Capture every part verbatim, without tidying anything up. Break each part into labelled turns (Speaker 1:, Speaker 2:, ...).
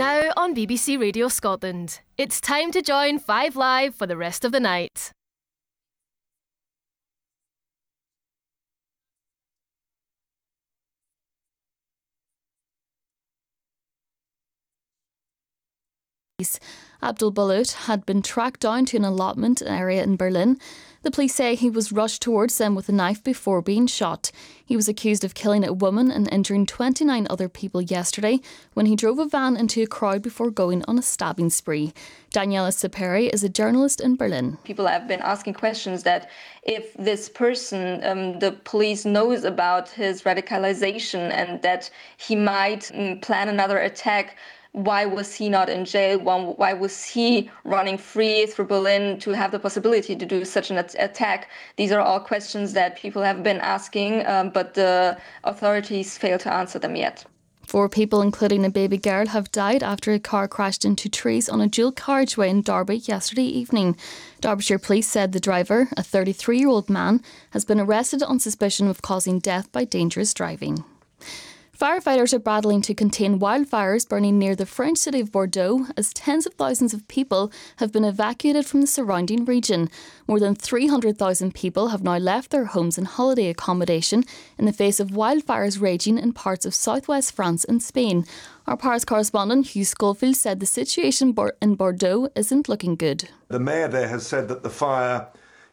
Speaker 1: Now on B B C Radio Scotland, it's time to join Five Live for the rest of the night.
Speaker 2: Abdul Bulut had been tracked down to an allotment area in Berlin. The police say he was rushed towards them with a knife before being shot. He was accused of killing a woman and injuring twenty-nine other people yesterday when he drove a van into a crowd before going on a stabbing spree. Daniela Saperi is a journalist in Berlin.
Speaker 3: People have been asking questions that if this person, um, the police knows about his radicalization and that he might um, plan another attack, why was he not in jail? Why was he running free through Berlin to have the possibility to do such an attack? These are all questions that people have been asking, um, but the authorities fail to answer them yet.
Speaker 2: Four people, including a baby girl, have died after a car crashed into trees on a dual carriageway in Derby yesterday evening. Derbyshire Police said the driver, a thirty-three-year-old man, has been arrested on suspicion of causing death by dangerous driving. Firefighters are battling to contain wildfires burning near the French city of Bordeaux as tens of thousands of people have been evacuated from the surrounding region. More than three hundred thousand people have now left their homes and holiday accommodation in the face of wildfires raging in parts of southwest France and Spain. Our Paris correspondent Hugh Schofield said the situation in Bordeaux isn't looking good.
Speaker 4: The mayor there has said that the fire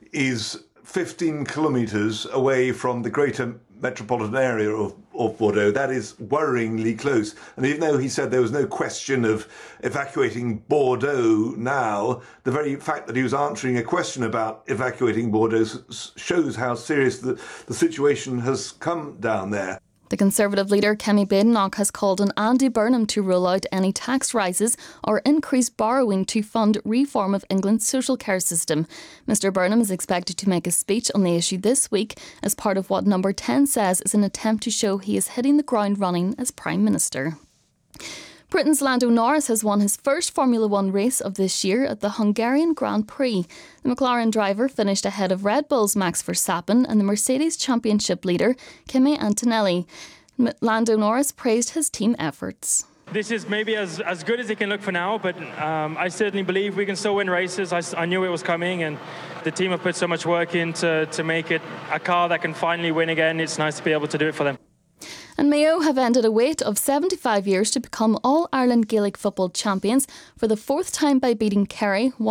Speaker 4: is fifteen kilometres away from the greater metropolitan area of, of Bordeaux. That is worryingly close. And even though he said there was no question of evacuating Bordeaux now, the very fact that he was answering a question about evacuating Bordeaux shows how serious the, the situation has come down there.
Speaker 2: The Conservative leader Kemi Badenoch has called on Andy Burnham to rule out any tax rises or increased borrowing to fund reform of England's social care system. Mr Burnham is expected to make a speech on the issue this week as part of what Number ten says is an attempt to show he is hitting the ground running as Prime Minister. Britain's Lando Norris has won his first Formula One race of this year at the Hungarian Grand Prix. The McLaren driver finished ahead of Red Bull's Max Verstappen and the Mercedes Championship leader Kimi Antonelli. Lando Norris praised his team efforts.
Speaker 5: This is maybe as, as good as it can look for now, but um, I certainly believe we can still win races. I, I knew it was coming, and the team have put so much work in to, to make it a car that can finally win again. It's nice to be able to do it for them.
Speaker 2: And Mayo have ended a wait of seventy-five years to become All-Ireland Gaelic football champions for the fourth time by beating Kerry